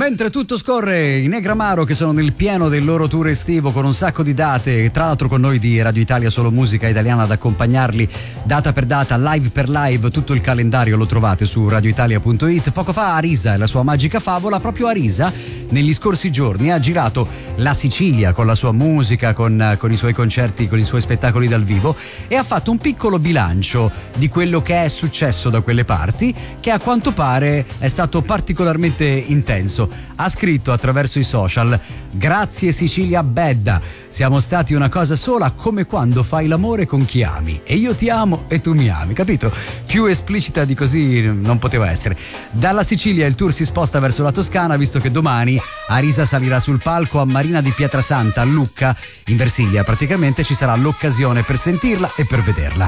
Mentre tutto scorre i Negramaro, che sono nel pieno del loro tour estivo con un sacco di date, tra l'altro con noi di Radio Italia Solo Musica Italiana ad accompagnarli data per data, live per live, tutto il calendario lo trovate su radioitalia.it. Poco fa Arisa e la sua magica favola. Proprio Arisa negli scorsi giorni ha girato la Sicilia con la sua musica, con i suoi concerti, con i suoi spettacoli dal vivo, e ha fatto un piccolo bilancio di quello che è successo da quelle parti, che a quanto pare è stato particolarmente intenso. Ha scritto attraverso i social: grazie Sicilia Bedda, siamo stati una cosa sola, come quando fai l'amore con chi ami e io ti amo e tu mi ami, capito? Più esplicita di così non poteva essere. Dalla Sicilia il tour si sposta verso la Toscana, visto che domani Arisa salirà sul palco a Marina di Pietrasanta a Lucca, in Versilia. Praticamente ci sarà l'occasione per sentirla e per vederla.